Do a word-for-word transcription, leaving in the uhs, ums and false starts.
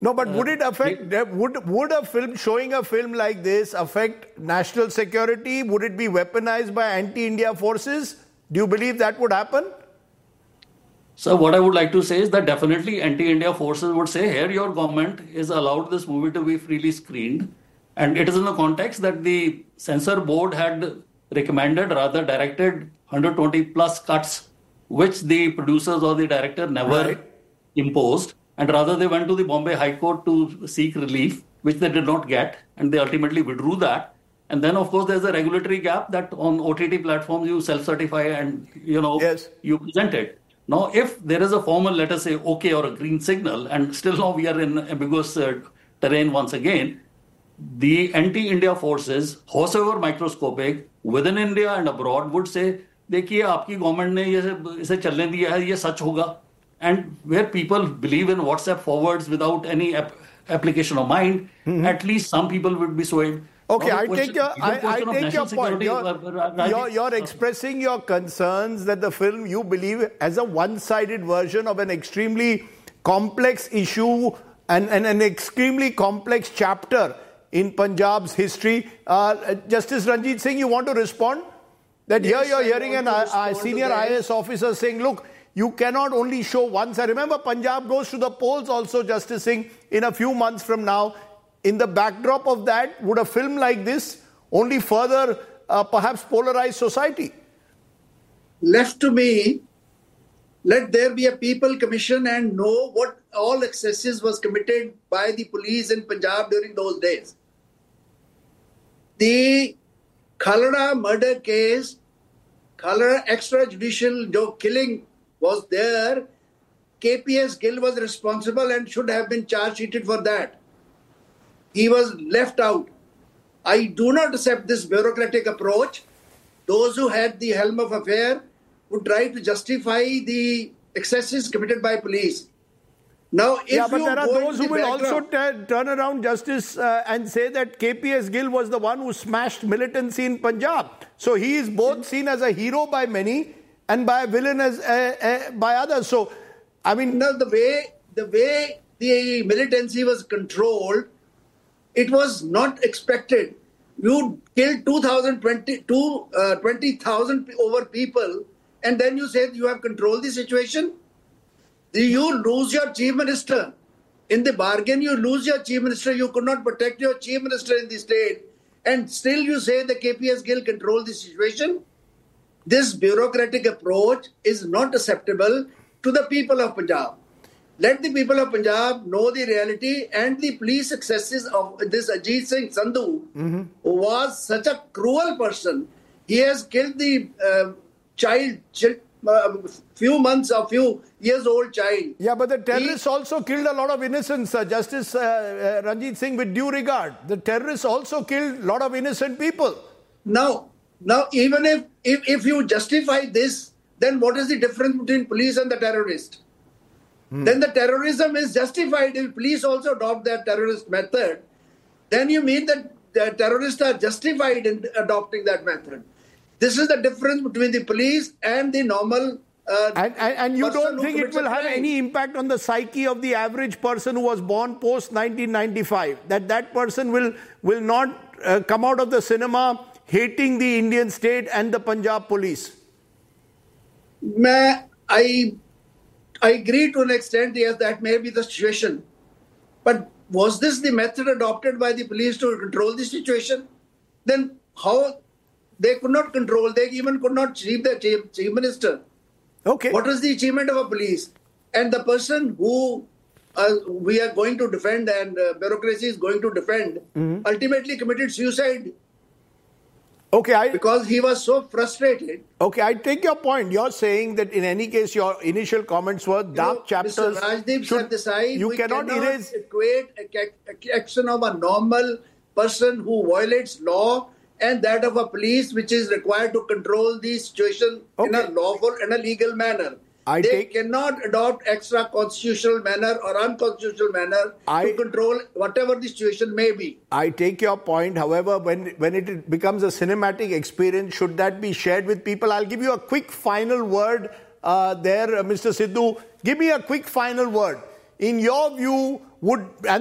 No, but would it affect, uh, would, would a film, showing a film like this affect national security? Would it be weaponized by anti-India forces? Do you believe that would happen? So what I would like to say is that definitely anti-India forces would say, here your government is allowed this movie to be freely screened. And it is in the context that the censor board had recommended, rather directed one hundred twenty plus cuts, which the producers or the director never Right. imposed. And rather they went to the Bombay High Court to seek relief, which they did not get. And they ultimately withdrew that. And then, of course, there's a regulatory gap that on O T T platforms you self-certify and, you know, Yes. you present it. Now, if there is a formal, let us say, okay or a green signal, and still now we are in ambiguous uh, terrain once again, the anti-India forces, however microscopic, within India and abroad would say, देखिए आपकी government ने ये इसे चलने दिया है, ये सच होगा. And where people believe in WhatsApp forwards without any ap- application of mind, mm-hmm. at least some people would be swayed. Okay, Now, I question, take your, I, I take your point. Security, You're, uh, you're, you're expressing your concerns that the film, you believe, as a one-sided version of an extremely complex issue and, and an extremely complex chapter in Punjab's history. Uh, Justice Ranjit Singh, you want to respond? That Yes, here you're I hearing an uh, senior I A S officer saying, look, you cannot only show one side. Remember, Punjab goes to the polls also, Justice Singh, in a few months from now. In the backdrop of that, would a film like this only further uh, perhaps polarize society? Left to me, let there be a people commission and know what all excesses was committed by the police in Punjab during those days. The Khalda murder case, Khalda extrajudicial jo killing was there, K P S Gill was responsible and should have been charge sheeted for that. He was left out. I do not accept this bureaucratic approach. Those who had the helm of affair would try to justify the excesses committed by police. Now, if yeah, but you there are go those into who the will also background- t- turn around, Justice, uh, and say that K P S Gill was the one who smashed militancy in Punjab. So he is both seen as a hero by many and by a villain as uh, uh, by others. So, I mean, Now, the way the way the militancy was controlled, it was not expected. You killed two thousand twenty, two, uh, twenty thousand over people, and then you say you have controlled the situation. You lose your chief minister. In the bargain, you lose your chief minister. You could not protect your chief minister in the state. And still you say the K P S Gill controlled the situation. This bureaucratic approach is not acceptable to the people of Punjab. Let the people of Punjab know the reality and the police excesses of this Ajit Singh Sandhu, mm-hmm. who was such a cruel person. He has killed the uh, child, child uh, few months or few years old child. Yeah, but the terrorists he, also killed a lot of innocents, uh, Justice uh, uh, Ranjit Singh, with due regard. The terrorists also killed a lot of innocent people. Now, now even if, if, if you justify this, then what is the difference between police and the terrorist? Hmm. Then the terrorism is justified if police also adopt that terrorist method. Then you mean that the terrorists are justified in adopting that method. This is the difference between the police and the normal uh, and, and, and you don't think it will have any impact on the psyche of the average person who was born post nineteen ninety-five? That that person will, will not uh, come out of the cinema hating the Indian state and the Punjab police? May I... I agree to an extent, yes, that may be the situation. But was this the method adopted by the police to control the situation? Then how they could not control, they even could not chief the chief, chief minister. Okay. What was the achievement of a police? And the person who uh, we are going to defend and uh, bureaucracy is going to defend mm-hmm. ultimately committed suicide. Okay, I, because he was so frustrated. Okay, I take your point. You're saying that in any case, your initial comments were dark you know, chapters. Mister Rajdeep should, Sardesai, you we cannot, cannot erase. equate a action of a normal person who violates law and that of a police which is required to control the situation okay. in a lawful and a legal manner. I they take, cannot adopt extra constitutional manner or unconstitutional manner I, to control whatever the situation may be. I take your point. However, when, when it becomes a cinematic experience, should that be shared with people? I'll give you a quick final word uh, there, uh, Mister Sidhu. Give me a quick final word. In your view, would, and